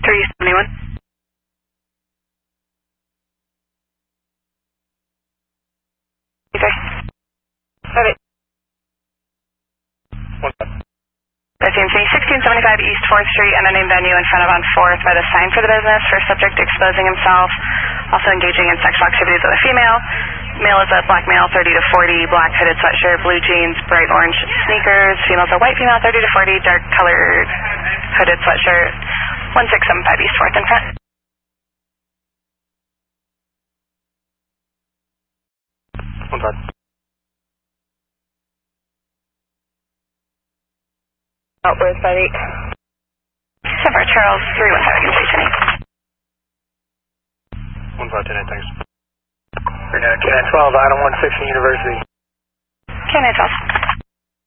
371. Okay. Got it. Team 1675 East 4th Street, unnamed venue in front of on 4th by the sign for the business for subject exposing himself, also engaging in sexual activities with a female. Male is a black male, 30 to 40, black hooded sweatshirt, blue jeans, bright orange sneakers. Female is a white female, 30 to 40, dark colored hooded sweatshirt, 1675 East 4th in front. Where's by the Silver Charles 315 Station 8. 1510, thanks. K912, item 116 University. K912.